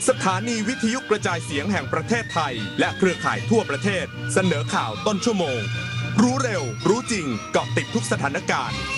สถานีวิทยุกระจายเสียงแห่งประเทศไทยและเครือข่ายทั่วประเทศเสนอข่าวต้นชั่วโมงรู้เร็วรู้จริงเกาะติดทุกสถานการณ์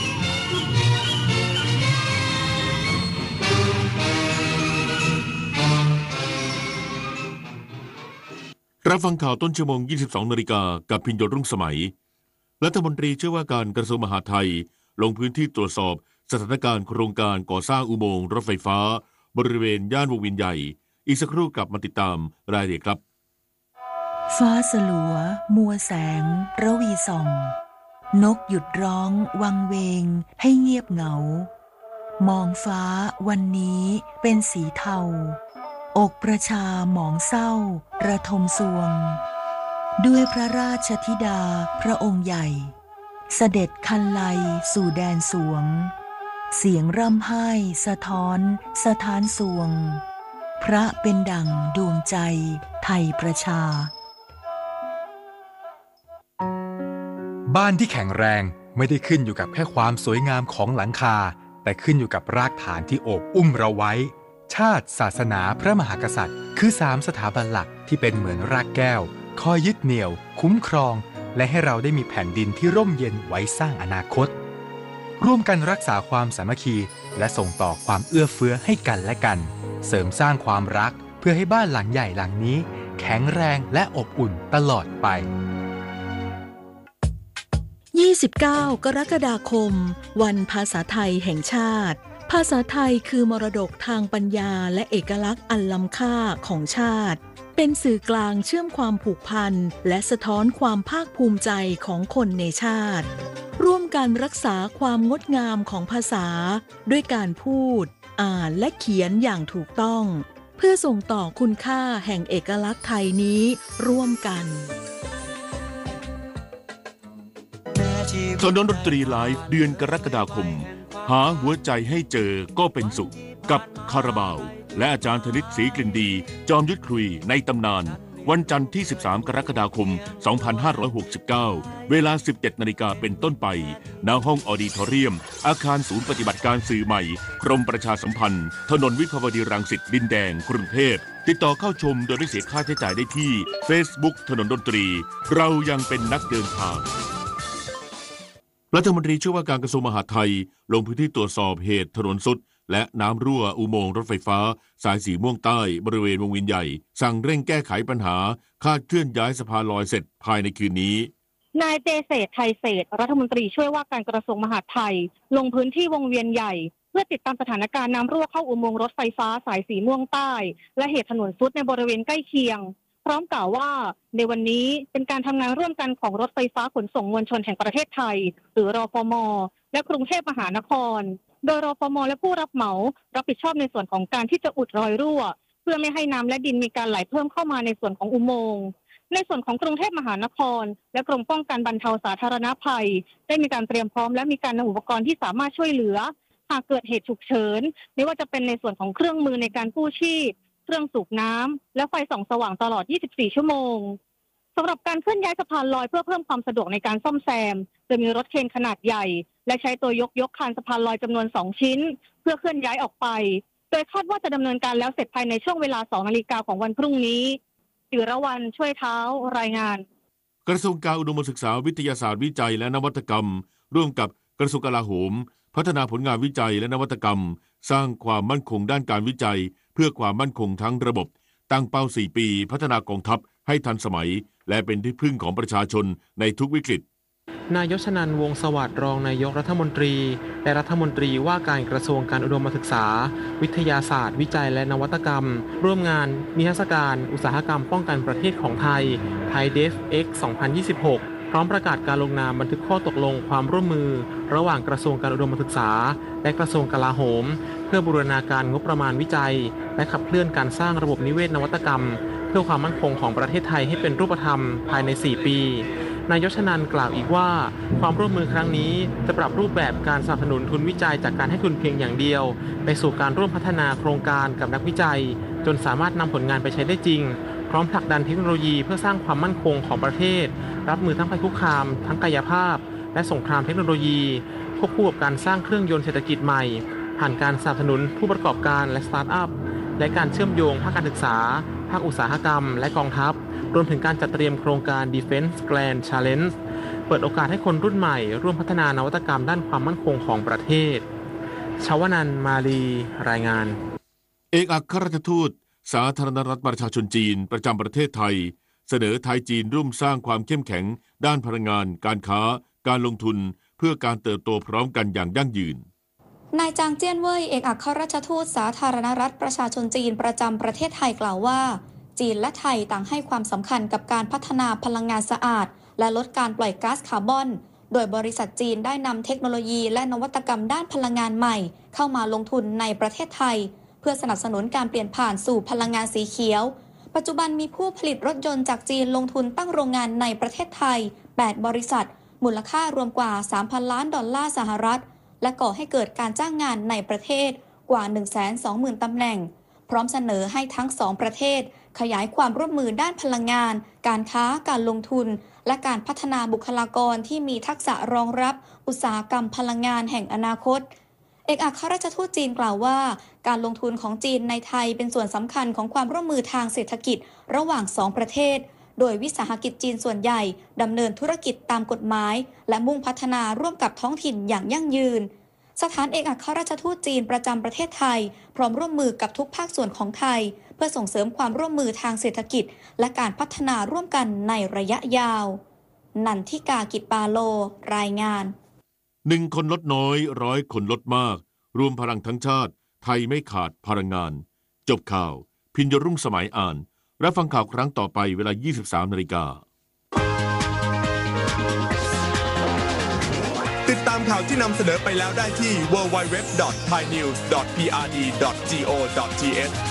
รับฟังข่าวต้นชั่วโมง 22 นาฬิกากับพิญโยรุ่งสมัยรัฐมนตรีช่วยว่าการกระทรวงมหาดไทยลงพื้นที่ตรวจสอบสถานการณ์โครงการก่อสร้างอุโมงค์รถไฟฟ้าบริเวณย่านวงเวียนใหญ่อีกสักครู่กลับมาติดตามรายละเอียดครับฟ้าสลัวมัวแสงระวีส่องนกหยุดร้องวังเวงให้เงียบเหงามองฟ้าวันนี้เป็นสีเทาอกประชาหมองเศร้าระทมสวงด้วยพระราชธิดาพระองค์ใหญ่เสด็จคันไลสู่แดนสวงเสียงร่ำไห้สะท้อนสถานสวงพระเป็นดั่งดวงใจไทยประชาบ้านที่แข็งแรงไม่ได้ขึ้นอยู่กับแค่ความสวยงามของหลังคาแต่ขึ้นอยู่กับรากฐานที่โอบอุ้มเราไว้ชาติศาสนาพระมหากษัตริย์คือ3สถาบันหลักที่เป็นเหมือนรากแก้วคอยยึดเหนี่ยวคุ้มครองและให้เราได้มีแผ่นดินที่ร่มเย็นไว้สร้างอนาคตร่วมกันรักษาความสามัคคีและส่งต่อความเอื้อเฟื้อให้กันและกันเสริมสร้างความรักเพื่อให้บ้านหลังใหญ่หลังนี้แข็งแรงและอบอุ่นตลอดไป 29 กรกฎาคมวันภาษาไทยแห่งชาติภาษาไทยคือมรดกทางปัญญาและเอกลักษณ์อันล้ำค่าของชาติเป็นสื่อกลางเชื่อมความผูกพันและสะท้อนความภาคภูมิใจของคนในชาติร่วมกันรักษาความงดงามของภาษาด้วยการพูดอ่านและเขียนอย่างถูกต้องเพื่อส่งต่อคุณค่าแห่งเอกลักษณ์ไทยนี้ร่วมกันถนนดนตรีไลฟ์เดือนกรกฎาคมหาหัวใจให้เจอก็เป็นสุขกับคาราบาวและอาจารย์ธนิตศรีกลิ่นดีจอมยุทธคุยในตำนานวันจันทร์ที่13กรกฎาคม2569เวลา 17 นาฬิกาเป็นต้นไปณห้องออดิทอเรียมอาคารศูนย์ปฏิบัติการสื่อใหม่กรมประชาสัมพันธ์ถนนวิภาวดีรังสิตดินแดงกรุงเทพติดต่อเข้าชมโดยไม่เสียค่าใช้จ่ายได้ที่ Facebook ถนนดนตรีเรายังเป็นนักเดินทางรัฐมนตรีช่วยว่าการกระทรวงมหาดไทยลงพื้นที่ตรวจสอบเหตุถนนทรุดและน้ำรั่วอุโมงค์รถไฟฟ้าสายสีม่วงใต้บริเวณวงเวียนใหญ่สั่งเร่งแก้ไขปัญหาคาดเคลื่อนย้ายสะพานลอยเสร็จภายในคืนนี้นายเจเศรษฐ์ไทยเศรษฐ์รัฐมนตรีช่วยว่าการกระทรวงมหาดไทยลงพื้นที่วงเวียนใหญ่เพื่อติดตามสถานการณ์น้ำรั่วเข้าอุโมงค์รถไฟฟ้าสายสีม่วงใต้และเหตุถนนทรุดในบริเวณใกล้เคียงพร้อมกล่าวว่าในวันนี้เป็นการทำงานร่วมกันของรถไฟฟ้าขนส่งมวลชนแห่งประเทศไทยหรือรฟม.และกรุงเทพมหานครโดยรฟม.และผู้รับเหมารับผิดชอบในส่วนของการที่จะอุดรอยรั่วเพื่อไม่ให้น้ำและดินมีการไหลเพิ่มเข้ามาในส่วนของอุโมงค์ในส่วนของกรุงเทพมหานครและกรมป้องกันบรรเทาสาธารณภัยได้มีการเตรียมพร้อมและมีการนำอุปกรณ์ที่สามารถช่วยเหลือหากเกิดเหตุฉุกเฉินไม่ว่าจะเป็นในส่วนของเครื่องมือในการกู้ชีพเครื่องสูบน้ำและไฟส่องสว่างตลอด 24 ชั่วโมงสำหรับการเคลื่อนย้ายสะพานลอยเพื่อเพิ่มความสะดวกในการซ่อมแซมจะมีรถเครนขนาดใหญ่และใช้ตัวยกคานสะพานลอยจำนวน2ชิ้นเพื่อเคลื่อนย้ายออกไปโดยคาดว่าจะดำเนินการแล้วเสร็จภายในช่วงเวลา 2 นาฬิกาของวันพรุ่งนี้จิรวรรณช่วยเท้ารายงานกระทรวงการอุดมศึกษาวิทยาศาสตร์วิจัยและนวัตกรรมร่วมกับกระทรวงกลาโหมพัฒนาผลงานวิจัยและนวัตกรรมสร้างความมั่นคงด้านการวิจัยเพื่อความมั่นคงทั้งระบบตั้งเป้า4 ปีพัฒนากองทัพให้ทันสมัยและเป็นที่พึ่งของประชาชนในทุกวิกฤตนายชนันท์ วงศ์สวัสดิ์รองนายกรัฐมนตรีและรัฐมนตรีว่าการกระทรวงการอุดมศึกษาวิทยาศาสตร์วิจัยและนวัตกรรมร่วมงานนิทรรศการอุตสาหกรรมป้องกันประเทศของไทย Thai Def X 2026 พร้อมประกาศการลงนามบันทึกข้อตกลงความร่วมมือระหว่างกระทรวงการอุดมศึกษาและกระทรวงกลาโหมเพื่อบูรณาการงบประมาณวิจัยและขับเคลื่อนการสร้างระบบนิเวศนวัตกรรมเพื่อความมั่นคงของประเทศไทยให้เป็นรูปธรรมภายใน 4 ปีนายชนันท์กล่าวอีกว่าความร่วมมือครั้งนี้จะปรับรูปแบบการสนับสนุนทุนวิจัยจากการให้ทุนเพียงอย่างเดียวไปสู่การร่วมพัฒนาโครงการกับนักวิจัยจนสามารถนำผลงานไปใช้ได้จริงพร้อมผลักดันเทคโนโลยีเพื่อสร้างความมั่นคงของประเทศรับมือทั้งภัยคุกคามทั้งกายภาพและสงครามเทคโนโลยีควบคู่กับการสร้างเครื่องยนต์เศรษฐกิจใหม่ผ่านการสนับสนุนผู้ประกอบการและสตาร์ทอัพและการเชื่อมโยงภาคการศึกษาภาคอุตสาหกรรมและกองทัพรวมถึงการจัดเตรียมโครงการ Defense Grand Challenge เปิดโอกาสให้คนรุ่นใหม่ร่วมพัฒนานวัตกรรมด้านความมั่นคงของประเทศชวนันท์มาลีรายงานเอกอัครราชทูตสาธารณรัฐประชาชนจีนประจำประเทศไทยเสนอไทยจีนร่วมสร้างความเข้มแข็งด้านพลังงานการค้าการลงทุนเพื่อการเติบโตพร้อมกันอย่างยั่งยืนนายจางเจี้ยนเว่ยเอกอัครราชทูตสาธารณรัฐประชาชนจีนประจำประเทศไทยกล่าวว่าจีนและไทยต่างให้ความสำคัญกับการพัฒนาพลังงานสะอาดและลดการปล่อยก๊าซคาร์บอนโดยบริษัทจีนได้นำเทคโนโลยีและนวัตกรรมด้านพลังงานใหม่เข้ามาลงทุนในประเทศไทยเพื่อสนับสนุนการเปลี่ยนผ่านสู่พลังงานสีเขียวปัจจุบันมีผู้ผลิตรถยนต์จากจีนลงทุนตั้งโรงงานในประเทศไทย8บริษัทมูลค่ารวมกว่า 3,000 ล้านดอลลาร์สหรัฐและก่อให้เกิดการจ้างงานในประเทศกว่า 120,000 ตำแหน่งพร้อมเสนอให้ทั้งสองประเทศขยายความร่วมมือด้านพลังงานการค้าการลงทุนและการพัฒนาบุคลากรที่มีทักษะรองรับอุตสาหกรรมพลังงานแห่งอนาคตเอกอัครราชทูตจีนกล่าวว่าการลงทุนของจีนในไทยเป็นส่วนสำคัญของความร่วมมือทางเศรษฐกิจระหว่างสองประเทศโดยวิสาหกิจจีนส่วนใหญ่ดำเนินธุรกิจตามกฎหมายและมุ่งพัฒนาร่วมกับท้องถิ่นอย่างยั่งยืนสถานเอกอัครราชทูตจีนประจำประเทศไทยพร้อมร่วมมือกับทุกภาคส่วนของไทยเพื่อส่งเสริมความร่วมมือทางเศรษฐกิจและการพัฒนาร่วมกันในระยะยาวนันทิกากิจปาโลรายงาน 1 คนลดน้อย100 คนลดมากรวมพลังทั้งชาติไทยไม่ขาดพลังงานจบข่าวพิญญรุ่งสมัยอ่านรับฟังข่าวครั้งต่อไปเวลา 23:00 น. ติดตามข่าวที่นำเสนอไปแล้วได้ที่ www.thainews.prd.go.th